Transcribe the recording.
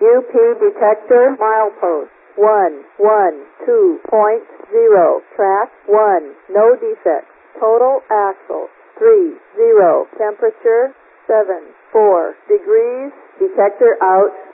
UP detector milepost 112.0. Track 1. No defects. Total axle 30. Temperature 74 degrees. Detector out.